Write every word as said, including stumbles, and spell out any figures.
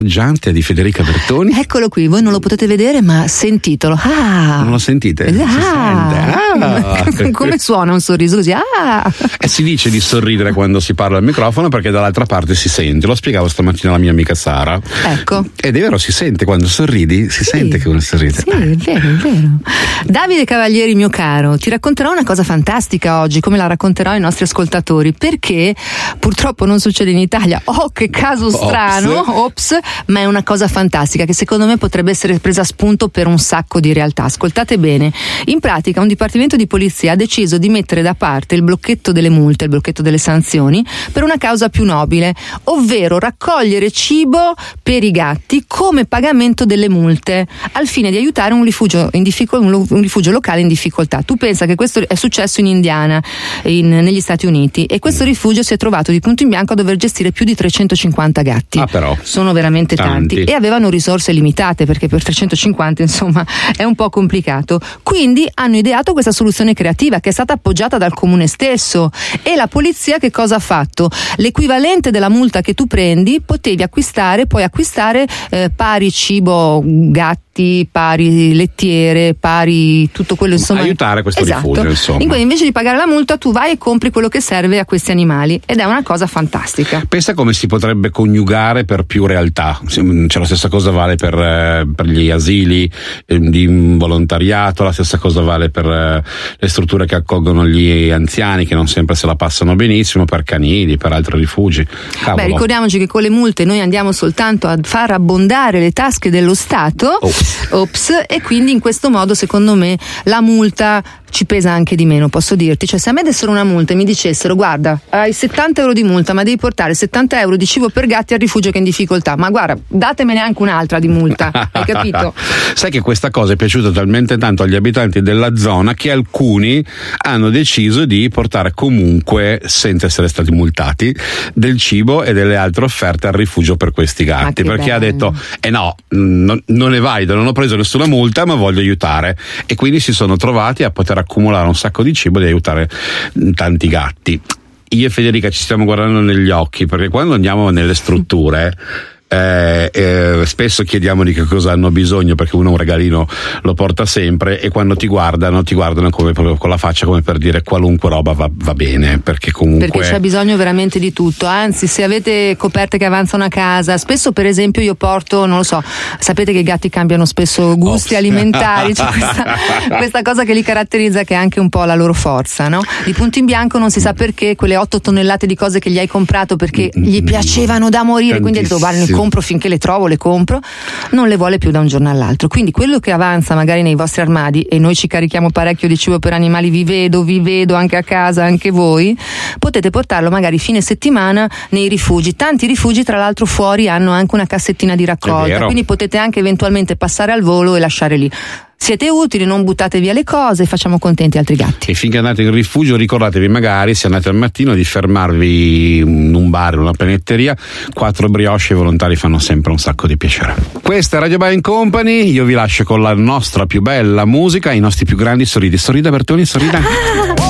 Giante di Federica Bertoni. Eccolo qui, voi non lo potete vedere, ma sentitelo. Ah, non lo sentite? Ah, si sente. Ah. Come suona un sorriso così? Ah. E si dice di sorridere quando si parla al microfono perché dall'altra parte si sente. Lo spiegavo stamattina alla mia amica Sara. Ecco. Ed è vero, si sente quando sorridi, si sì. sente che uno sorride. Sì, è vero, è vero. Davide Cavalieri, mio caro, ti racconterò una cosa fantastica oggi, come la racconterò ai nostri ascoltatori, perché purtroppo non succede in Italia. Oh, che caso strano, ops, ma è una cosa fantastica che secondo me potrebbe essere presa a spunto per un sacco di realtà. Ascoltate bene. In pratica un dipartimento di polizia ha deciso di mettere da parte il blocchetto delle multe, il blocchetto delle sanzioni, per una causa più nobile, ovvero raccogliere cibo per i gatti come pagamento delle multe, al fine di aiutare un rifugio, in diffico- un rifugio locale in difficoltà. Tu pensa che questo è successo in Indiana, in, negli Stati Uniti, e questo rifugio si è trovato di punto in bianco a dover gestire più di trecentocinquanta gatti. Ah, però. Sono veramente tanti. tanti e avevano risorse limitate, perché per trecentocinquanta insomma è un po' complicato. Quindi hanno ideato questa soluzione creativa che è stata appoggiata dal comune stesso, e la polizia che cosa ha fatto? L'equivalente della multa che tu prendi potevi acquistare, puoi acquistare eh, pari cibo gatti, pari lettiere, pari tutto quello, insomma, aiutare questo esatto. rifugio, insomma. In cui invece di pagare la multa tu vai e compri quello che serve a questi animali, ed è una cosa fantastica. Pensa come si potrebbe coniugare per più realtà. Cioè, la stessa cosa vale per, eh, per gli asili eh, di volontariato, la stessa cosa vale per eh, le strutture che accolgono gli anziani, che non sempre se la passano benissimo, per canili, per altri rifugi. Cavolo. Beh, ricordiamoci che con le multe noi andiamo soltanto a far abbondare le tasche dello Stato. Ops. Ops, e quindi in questo modo secondo me la multa ci pesa anche di meno, posso dirti. Cioè, se a me dessero una multa e mi dicessero: guarda, hai settanta euro di multa, ma devi portare settanta euro di cibo per gatti al rifugio che è in difficoltà, ma guarda, datemene anche un'altra di multa, hai capito? Sai che questa cosa è piaciuta talmente tanto agli abitanti della zona che alcuni hanno deciso di portare comunque, senza essere stati multati, del cibo e delle altre offerte al rifugio per questi gatti, perché bello. Ha detto: eh no, non, non è valido, non ho preso nessuna multa, ma voglio aiutare. E quindi si sono trovati a poter accumulare un sacco di cibo e di aiutare tanti gatti. Io e Federica ci stiamo guardando negli occhi, perché quando andiamo nelle strutture Eh, eh, spesso chiediamo di che cosa hanno bisogno, perché uno un regalino lo porta sempre, e quando ti guardano ti guardano come, proprio con la faccia, come per dire qualunque roba va, va bene, perché comunque perché c'è bisogno veramente di tutto. Anzi, se avete coperte che avanzano a casa, spesso per esempio io porto, non lo so, sapete che i gatti cambiano spesso gusti Ops. alimentari, c'è questa, questa cosa che li caratterizza, che è anche un po' la loro forza, no? Di punto in bianco non si sa perché quelle otto tonnellate di cose che gli hai comprato perché gli piacevano da morire, quindi ha detto: guarda, ne compro finché le trovo, le compro, non le vuole più da un giorno all'altro. Quindi quello che avanza magari nei vostri armadi, e noi ci carichiamo parecchio di cibo per animali, vi vedo, vi vedo anche a casa, anche voi, potete portarlo magari fine settimana nei rifugi. Tanti rifugi tra l'altro fuori hanno anche una cassettina di raccolta, quindi potete anche eventualmente passare al volo e lasciare lì. Siete utili, non buttate via le cose, facciamo contenti altri gatti. E finché andate in rifugio ricordatevi, magari se andate al mattino, di fermarvi in un bar, in una panetteria. Quattro brioche, i volontari fanno sempre un sacco di piacere. Questa è Radio Buying Company, io vi lascio con la nostra più bella musica, i nostri più grandi sorridi. Sorrida Bertoni, sorrida.